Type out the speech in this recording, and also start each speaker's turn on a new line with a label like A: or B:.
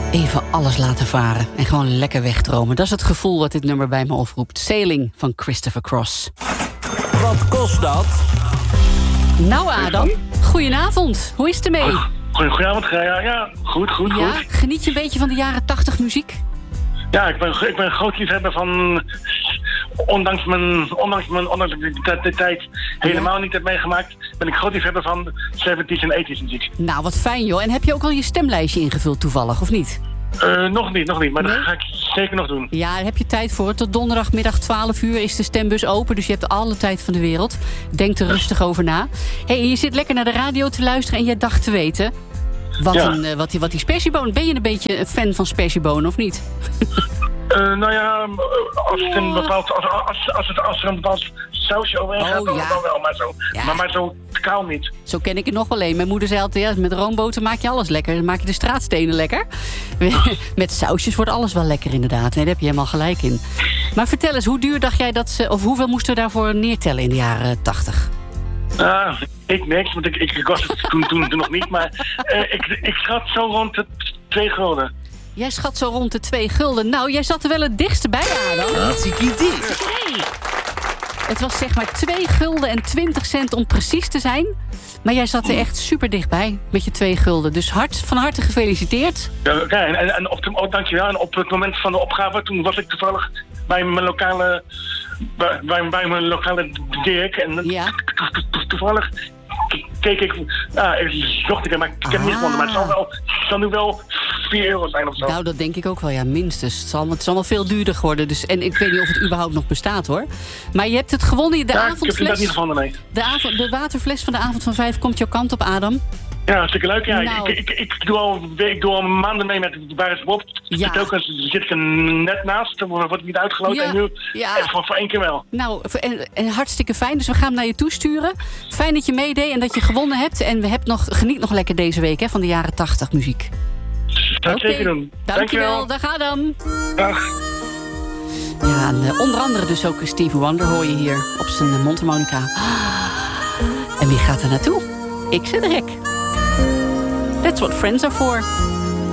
A: Even alles laten varen en gewoon lekker wegdromen. Dat is het gevoel wat dit nummer bij me oproept. Sailing van Christopher Cross.
B: Wat kost dat?
A: Nou Adam, goedenavond. Hoe is het ermee?
C: Goedenavond, ja, goed.
A: Ja, geniet je een beetje van de jaren 80 muziek?
C: Ja, ik ben een groot liefhebber van... Ondanks de tijd helemaal niet heb meegemaakt... ben ik groot liefhebber van 70s en 80s muziek.
A: Nou, wat fijn joh. En heb je ook al je stemlijstje ingevuld toevallig, of niet?
C: Nog niet. Maar
A: Nee?
C: dat ga ik zeker nog doen.
A: Ja, daar heb je tijd voor. Tot donderdagmiddag 12 uur is de stembus open. Dus je hebt alle tijd van de wereld. Denk er rustig over na. Hey, je zit lekker naar de radio te luisteren en jij dacht te weten... Wat die spersiebonen... Ben je een beetje een fan van spersiebonen of niet?
C: Nou ja, als er een bepaald sausje overheen gaat, dan wel. Maar zo, maar zo kaal niet.
A: Zo ken ik het nog wel een. Mijn moeder zei altijd, met roomboter maak je alles lekker. Dan maak je de straatstenen lekker. Met sausjes wordt alles wel lekker inderdaad. Nee, daar heb je helemaal gelijk in. Maar vertel eens, hoe duur dacht jij dat ze... of hoeveel moesten we daarvoor neertellen in de jaren 80?
C: Ik niks, want ik was het toen nog niet. Maar ik schat zo rond de 2 gulden.
A: Jij schat zo rond de 2 gulden. Nou, jij zat er wel het dichtste bij, Adam.
B: Hartstikke dicht.
A: Hey. Het was zeg maar 2 gulden en 20 cent om precies te zijn. Maar jij zat er echt super dichtbij met je 2 gulden. Dus van harte gefeliciteerd.
C: Ja, en dankjewel. En op het moment van de opgave, toen was ik toevallig bij mijn lokale... Bij mijn lokale Dirk. En toevallig keek ik... zocht ik hem, maar ik heb hem niet gevonden. Maar het zal nu wel 4 euro zijn of zo.
A: Nou, dat denk ik ook wel, ja, minstens. Het zal wel veel duurder worden. Dus, en ik weet niet of het überhaupt nog bestaat, hoor. Maar je hebt het gewonnen. De avondfles,
C: ik heb het niet gevonden, nee.
A: De waterfles van de avond van 5 komt jouw kant op, Adam.
C: Ja, hartstikke leuk. Ja.
A: Nou.
C: Ik doe al maanden mee met de Baris Bob.
A: Ja.
C: Telkens zit ik er net naast. Dan word ik niet uitgeloten. En nu echt voor 1 keer wel.
A: Nou, en hartstikke fijn. Dus we gaan hem naar je toesturen. Fijn dat je meedeed en dat je gewonnen hebt. En geniet nog lekker deze week van de jaren 80 muziek.
C: Dat ga ik zeker doen.
A: Dankjewel. Dag Adam.
C: Dag.
A: Ja, en onder andere dus ook Stevie Wonder hoor je hier op zijn mondharmonica. En wie gaat er naartoe? Ik zit Rek. That's what friends are for.